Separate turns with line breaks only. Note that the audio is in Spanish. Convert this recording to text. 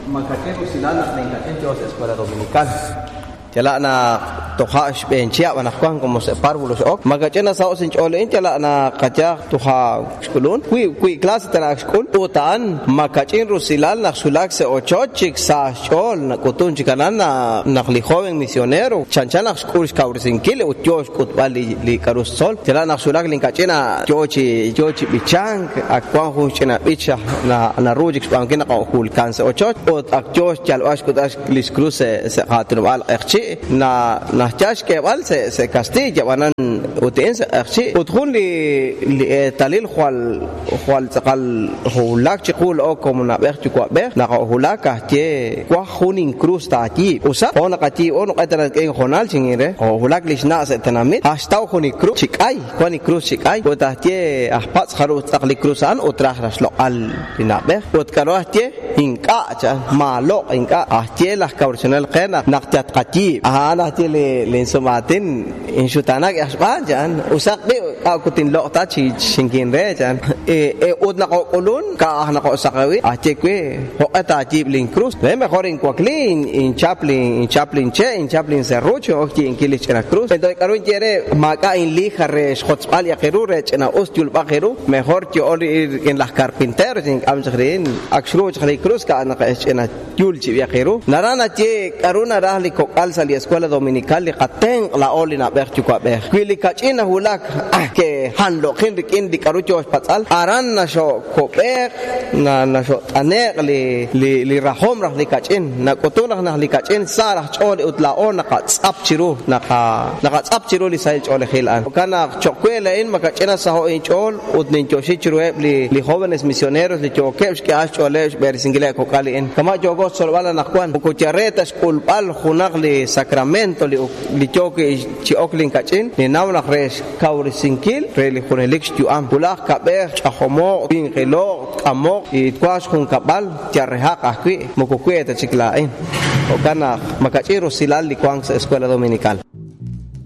Macachero silana na incachero escuela dominical. Tela na toha benchia wanakwan como se párvulos ok. Macachena sao sin chole tela na kacha toha skulun. Kui clase tela skul. Utaan macachero silal na sulak se ochochik sa chol na kutun chikanan na joven misionero. Chanchana skul skaurin kile utyosh kutbali li karusol. Tela na sulak linkachena jochi bichang akwan huchena bicha na rujik spankina ka hulkan se ochoch. Ot akjosh chalwash kudash lis cruce se hatun al na chash ke bal se Castilla wanan utense archi udkhul li talil khwal taqal hulak chiqul o como na berchi kwa ber na hulak ahtie kwa hunin cruz ta ti usa ona qati on qatana ke khonal chingire o hulak lishna se tanamit hasta hunin cruz chikai kwani cruz chikai o tahtie ahpats kharu taqli cruz an utrah raslo al binaber ut karo ahtie inka cha malo inka ahtie la kaursional qena naqtat qati ana tele lensomatin inshutana ke asbajan usak be akutin lokta chi singin re jan udna ko ulun ka ahna ko sakawi achekwe ho ata jib lin cruz le mejor en Coaclin in Chaplin Cerrucho okti in kilich na cruz entonces karun quiere maka in lijar schotzal ya kerure chena ostiul bajeru mejor que ori en las carpinteros en amjrin akshru chri cruz ka ana chena yul chi ya keru narana che karuna rahli ko alsa li escuela dominical li qaten la olina berchu kwa ber kwili kachina hulak ke hanlo khindik indi karucho patsal aran na sho koper na sho anek li rahom rah li kachin na kotuna na li kachin sarah chol utla on na qatsap chiru na qatsap chiru li sai chol khilan kana chokwela in makachina sa ho in chol utnin choshi chiru li jóvenes misioneros li chokesh ke as cholesh ber singile ko kali in kama jogo solwala na kwan ko charretas kulpal khunaq li Sacramento li choke chi oklin kachin ni nawna khresh kauri sinkil reli khunelix tu ambulak kaber chahomo bin gelo amo y twas khun kabal charreha qahwi mokokweta chiklain o kana makachiro silal li kwang sa escuela dominical.